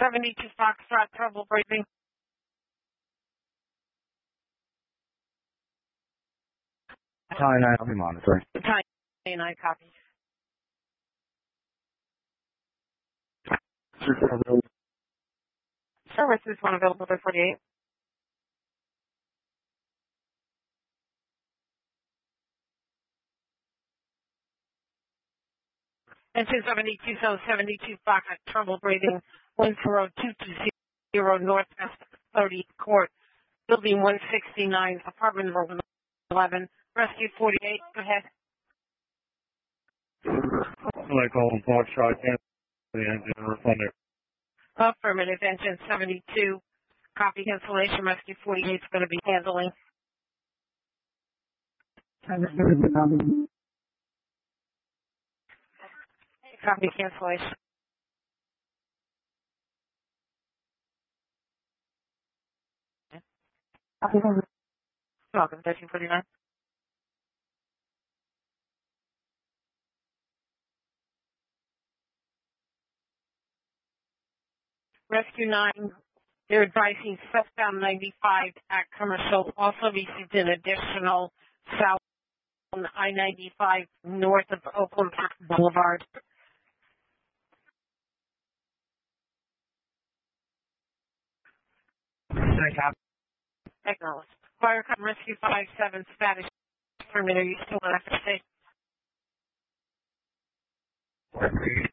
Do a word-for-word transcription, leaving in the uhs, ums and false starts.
seventy-two Foxtrot, trouble breathing. Tie nine, I'll be monitoring. Tie nine, copy. Service is one available to forty-eight. Engine seventy-two, so seventy-two Foxtrot, trouble breathing. one zero two two zero Northwest thirty Court, building one sixty-nine, apartment number eleven, rescue forty-eight. Go ahead. Like all Foxtrot, cancel the engine and refund it. Affirmative. Engine seventy-two, copy cancellation. Rescue forty-eight is going to be handling. Copy cancellation. Welcome, thirteen forty-nine. Rescue nine, they're advising southbound ninety-five at Commercial. Also received an additional south on I ninety-five north of Oakland Park Boulevard. Acknowledged. Fire Company Rescue five seven status. Permit, are you still on after state?